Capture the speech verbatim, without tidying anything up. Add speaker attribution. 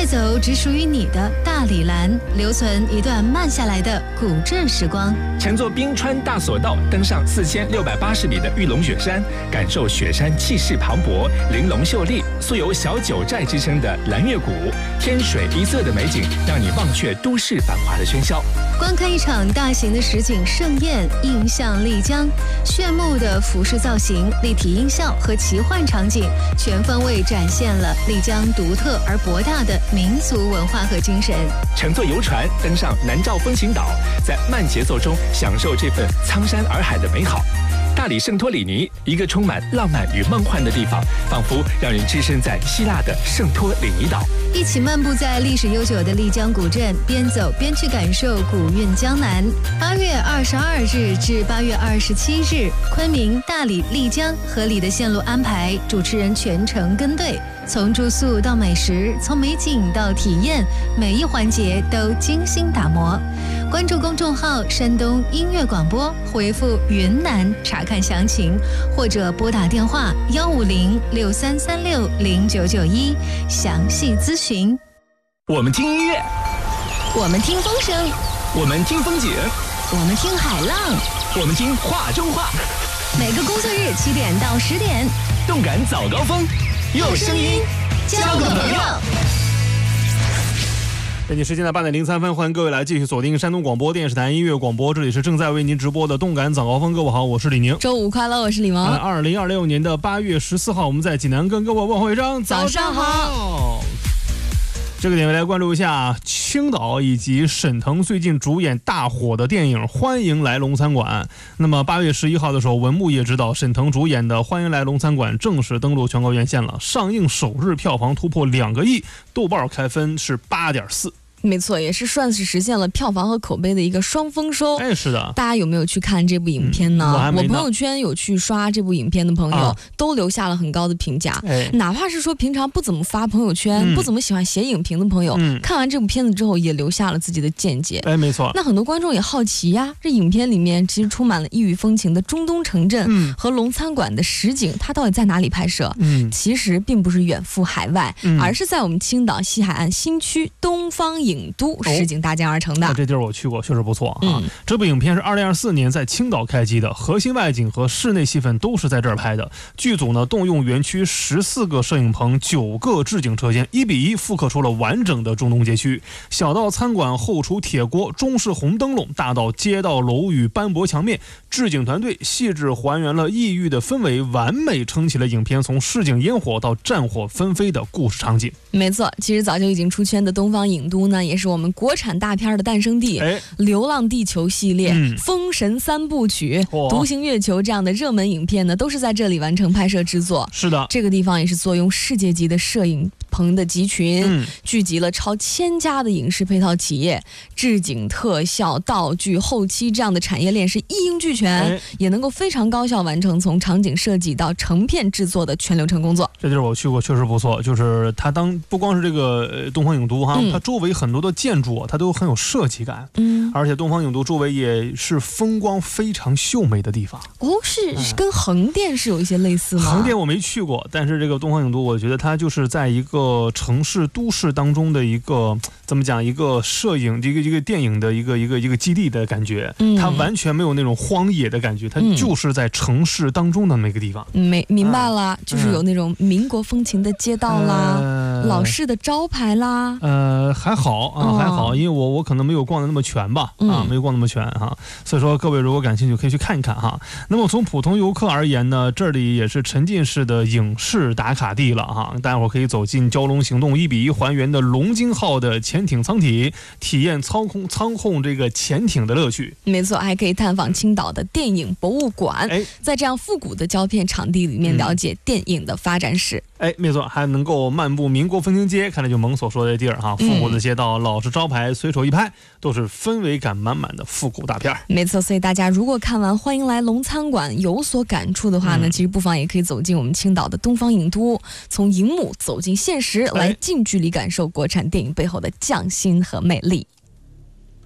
Speaker 1: 走只属于你的大理蓝，留存一段慢下来的古镇时光。
Speaker 2: 乘坐冰川大索道，登上四千六百八十米的玉龙雪山，感受雪山气势磅礴、玲珑秀丽，素有小九寨之称的蓝月谷，天水一色的美景，让你忘却都市繁华的喧嚣。
Speaker 1: 观看一场大型的实景盛宴，映向丽江，炫目的服饰造型、立体音效和奇幻场景，全方位展现了丽江独特而博大的民族文化和精神。
Speaker 2: 乘坐游船登上南诏风情岛，在慢节奏中享受这份苍山洱海的美好。大理圣托里尼，一个充满浪漫与梦幻的地方，仿佛让人置身在希腊的圣托里尼岛。
Speaker 1: 一起漫步在历史悠久的丽江古镇，边走边去感受古韵江南。八月二十二日至八月二十七日，昆明、大理、丽江合理的线路安排，主持人全程跟队，从住宿到美食，从美景到体验，每一环节都精心打磨。关注公众号山东音乐广播，回复云南查看详情，或者拨打电话幺五零六三三六零九九一详细咨询。
Speaker 2: 我们听音乐，
Speaker 1: 我们听风声，
Speaker 2: 我们听风景，
Speaker 1: 我们听海浪，
Speaker 2: 我们听话中话。
Speaker 1: 每个工作日七点到十点，
Speaker 2: 动感早高峰，用声音交个朋友。
Speaker 3: 北京时间的八点零三分，欢迎各位来继续锁定山东广播电视台音乐广播，这里是正在为您直播的动感早高峰。各位好，我是李宁。
Speaker 1: 周五快乐，我是李萌。
Speaker 3: 二零二六年的八月十四号，我们在济南跟各位问候一声
Speaker 1: 早上好。
Speaker 3: 这个点位来关注一下青岛以及沈腾最近主演大火的电影《欢迎来龙餐馆》。那么八月十一号的时候，文牧也知道沈腾主演的《欢迎来龙餐馆》正式登陆全国院线了，上映首日票房突破两个亿，豆瓣开分是八点四。
Speaker 4: 没错，也是算是实现了票房和口碑的一个双丰收。
Speaker 3: 哎，是的。
Speaker 4: 大家有没有去看这部影片呢？
Speaker 3: 嗯、我还没呢。
Speaker 4: 我朋友圈有去刷这部影片的朋友、啊、都留下了很高的评价、
Speaker 3: 哎、
Speaker 4: 哪怕是说平常不怎么发朋友圈、嗯、不怎么喜欢写影评的朋友、嗯、看完这部片子之后也留下了自己的见解。
Speaker 3: 哎，没错。
Speaker 4: 那很多观众也好奇呀，这影片里面其实充满了异域风情的中东城镇、嗯、和龙餐馆的实景，它到底在哪里拍摄？嗯，其实并不是远赴海外、嗯、而是在我们青岛西海岸新区东方影都、哦实景搭建而成的。
Speaker 3: 这地儿我去过，确实不错啊、
Speaker 4: 嗯。
Speaker 3: 这部影片是二零二四年在青岛开机的，核心外景和室内戏份都是在这儿拍的。剧组呢动用园区十四个摄影棚、九个置景车间，一比一复刻出了完整的中东街区。小到餐馆后厨铁锅、中式红灯笼，大到街道楼宇斑驳墙面，置景团队细致还原了异域的氛围，完美撑起了影片从市井烟火到战火纷飞的故事场景。
Speaker 4: 没错，其实早就已经出圈的东方影都呢，也是我们国产大片的诞生地。
Speaker 3: 哎，
Speaker 4: 流浪地球系列、
Speaker 3: 嗯、
Speaker 4: 封神三部曲、独行月球这样的热门影片呢，都是在这里完成拍摄制作。
Speaker 3: 是的，
Speaker 4: 这个地方也是坐拥世界级的摄影棚的集群、
Speaker 3: 嗯、
Speaker 4: 聚集了超千家的影视配套企业，置景、特效、道具、后期这样的产业链是一应俱全、哎、也能够非常高效完成从场景设计到成片制作的全流程工作。
Speaker 3: 这地儿我去过，确实不错。就是它当不光是这个东方影都哈、嗯，它周围很多的建筑它都很有设计感，
Speaker 4: 嗯，
Speaker 3: 而且东方影都周围也是风光非常秀美的地方。
Speaker 4: 哦，是、嗯、是跟横店是有一些类似吗？
Speaker 3: 横店我没去过，但是这个东方影都，我觉得它就是在一个城市都市当中的一个怎么讲，一个摄影一个一个电影的一个一个一个基地的感觉、嗯，它完全没有那种荒野的感觉，它就是在城市当中的那个地方。
Speaker 4: 嗯、没明白了、嗯，就是有那种民国风情的街道啦，呃、老式的招牌啦。
Speaker 3: 呃，还好啊，还好，因为我我可能没有逛的那么全吧，啊，没有逛那么全哈，所以说各位如果感兴趣可以去看一看哈。那么从普通游客而言呢，这里也是沉浸式的影视打卡地了哈，大家伙可以走进蛟龙行动一比一还原的龙鲸号的潜艇舱体，体验操控操控这个潜艇的乐趣。
Speaker 4: 没错，还可以探访青岛的电影博物馆，
Speaker 3: 哎，
Speaker 4: 在这样复古的胶片场地里面了解电影的发展史。
Speaker 3: 哎，没错，还能够漫步民国风情街，看来就萌所说的地儿哈，复古的街道、老式招牌，随手一拍，都是氛围感满满的复古大片。
Speaker 4: 没错，所以大家如果看完《欢迎来龙餐馆》有所感触的话呢、嗯，其实不妨也可以走进我们青岛的东方影都，从荧幕走进现实，来近距离感受国产电影背后的匠心和魅力。